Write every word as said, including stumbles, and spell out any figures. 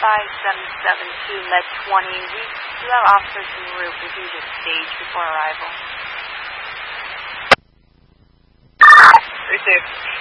five seven seven two Med twenty. We do have officers en route. We do just stage before arrival. Receive.